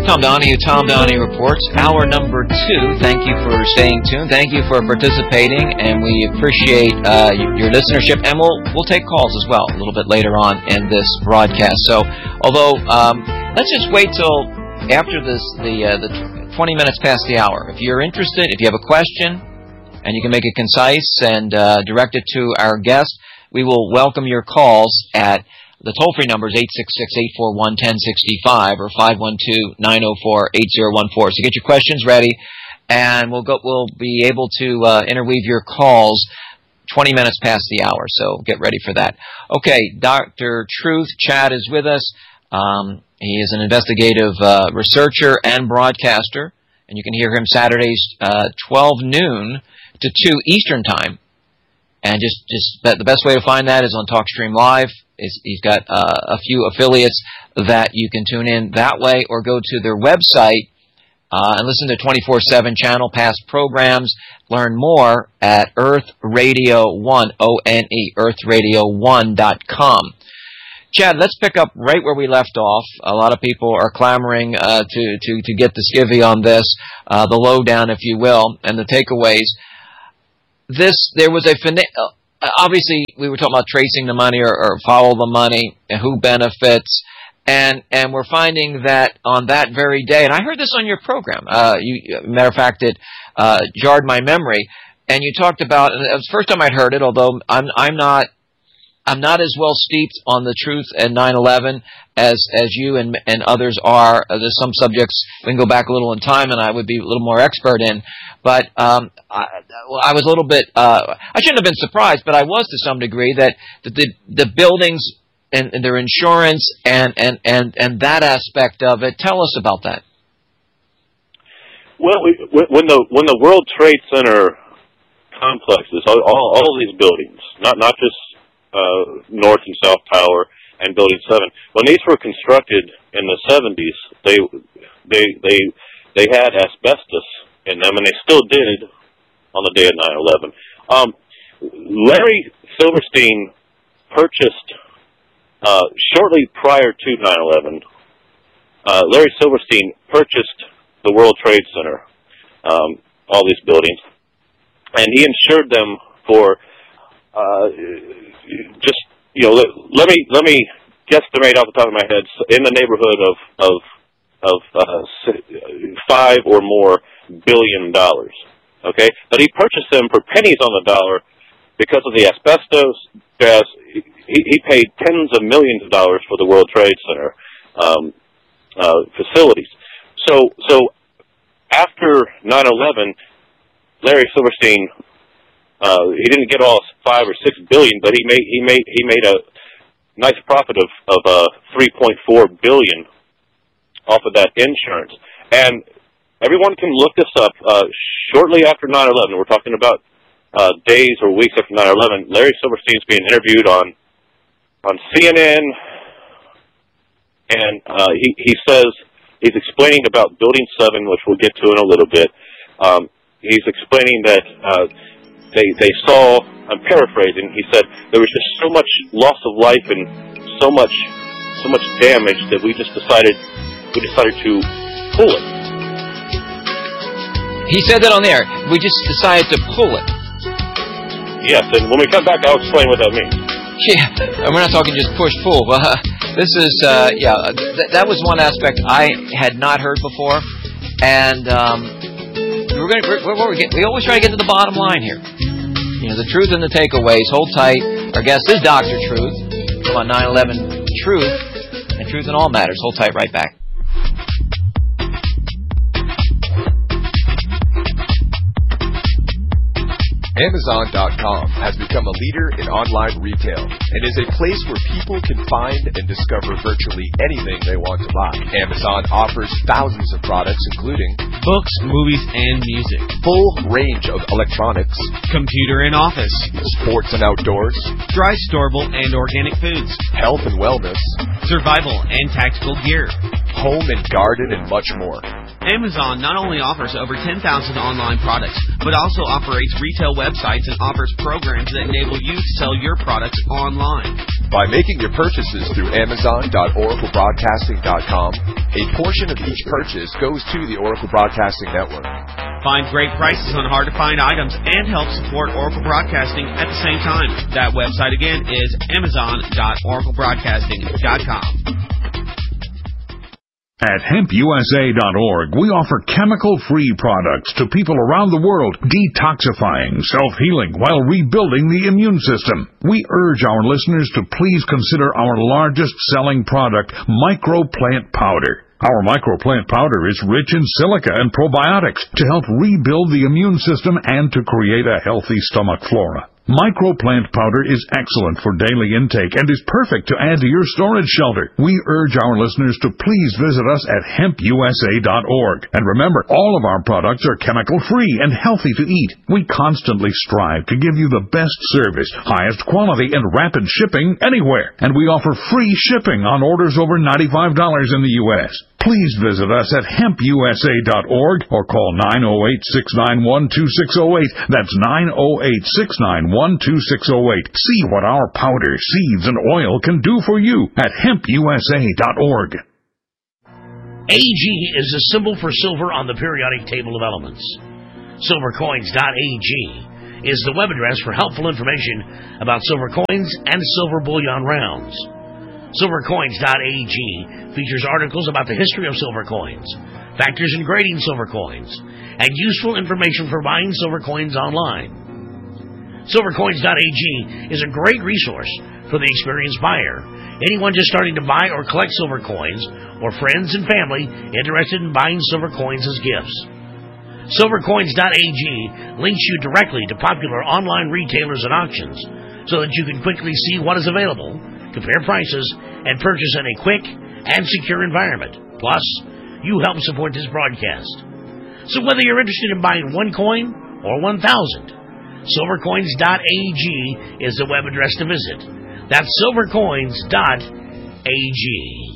Tom Donahue, Tom Donahue Reports, hour number 2. Thank you for staying tuned. Thank you for participating, and we appreciate your listenership. And we'll take calls as well a little bit later on in this broadcast. So, although let's just wait till after the 20 minutes past the hour. If you're interested, if you have a question, and you can make it concise and direct it to our guest, we will welcome your calls at the toll-free number is 866-841-1065 or 512-904-8014. So get your questions ready, and we'll be able to interweave your calls 20 minutes past the hour. So get ready for that. Okay, Dr. Truth, Chad is with us. He is an investigative researcher and broadcaster, and you can hear him Saturdays 12 noon to 2 Eastern Time. And the best way to find that is on TalkStream Live. He's got a few affiliates that you can tune in that way, or go to their website and listen to 24/7 channel, past programs. Learn more at Earth Radio 1, O-N-E, earthradio1.com. Chad, let's pick up right where we left off. A lot of people are clamoring to get the skivvy on this, the lowdown, if you will, and the takeaways. There was obviously, we were talking about tracing the money or follow the money and who benefits, and we're finding that on that very day, and I heard this on your program. Matter of fact, it jarred my memory, and you talked about. And it was the first time I'd heard it, although I'm not as well steeped on the truth and 9/11 as you and others are. There's some subjects we can go back a little in time, and I would be a little more expert in. But I was a little bit. I shouldn't have been surprised, but I was to some degree that the buildings and their insurance and that aspect of it. Tell us about that. Well, when the World Trade Center complexes, all of these buildings, not just North and South Tower and Building 7, when these were constructed in the 70s, they had asbestos in them, and they still did on the day of 9/11. Larry Silverstein purchased, shortly prior to 9/11, Larry Silverstein purchased the World Trade Center, all these buildings, and he insured them for let me guesstimate off the top of my head, in the neighborhood of $5 or more billion. Okay, but he purchased them for pennies on the dollar because of the asbestos gas. He paid tens of millions of dollars for the World Trade Center facilities. So after 9/11, Larry Silverstein, he didn't get all 5 or 6 billion, but he made a nice profit of 3.4 billion off of that insurance. And everyone can look this up. Shortly after 9/11, we're talking about days or weeks after 9/11, Larry Silverstein's being interviewed on CNN, and he says he's explaining about Building 7, which we'll get to in a little bit. He's explaining that they saw, I'm paraphrasing, he said there was just so much loss of life and so much damage that we decided to pull it. He said that on the air. We just decided to pull it. Yes, and when we come back, I'll explain what that means. Yeah, and we're not talking just push-pull. This is, that was one aspect I had not heard before, and we always try to get to the bottom line here. You know, the truth and the takeaways. Hold tight. Our guest is Dr. Truth. Come on, 9/11 Truth and Truth in All Matters. Hold tight. Right back. Amazon.com has become a leader in online retail and is a place where people can find and discover virtually anything they want to buy. Amazon offers thousands of products including books, movies, and music, full range of electronics, computer and office, sports and outdoors, dry, storable, and organic foods, health and wellness, survival and tactical gear, home and garden, and much more. Amazon not only offers over 10,000 online products, but also operates retail websites and offers programs that enable you to sell your products online. By making your purchases through Amazon.oraclebroadcasting.com, a portion of each purchase goes to the Oracle Broadcasting Network. Find great prices on hard-to-find items and help support Oracle Broadcasting at the same time. That website again is Amazon.oraclebroadcasting.com. At hempusa.org, we offer chemical-free products to people around the world, detoxifying, self-healing, while rebuilding the immune system. We urge our listeners to please consider our largest-selling product, Microplant Powder. Our Microplant Powder is rich in silica and probiotics to help rebuild the immune system and to create a healthy stomach flora. Microplant Powder is excellent for daily intake and is perfect to add to your storage shelter. We urge our listeners to please visit us at hempusa.org. And remember, all of our products are chemical-free and healthy to eat. We constantly strive to give you the best service, highest quality, and rapid shipping anywhere. And we offer free shipping on orders over $95 in the U.S. Please visit us at hempusa.org or call 908-691-2608. That's 908-691-2608. See what our powder, seeds, and oil can do for you at hempusa.org. AG is the symbol for silver on the periodic table of elements. Silvercoins.ag is the web address for helpful information about silver coins and silver bullion rounds. Silvercoins.ag features articles about the history of silver coins, factors in grading silver coins, and useful information for buying silver coins online. Silvercoins.ag is a great resource for the experienced buyer, anyone just starting to buy or collect silver coins, or friends and family interested in buying silver coins as gifts. Silvercoins.ag links you directly to popular online retailers and auctions so that you can quickly see what is available, compare prices, and purchase in a quick and secure environment. Plus, you help support this broadcast. So whether you're interested in buying 1 coin or 1,000, silvercoins.ag is the web address to visit. That's silvercoins.ag.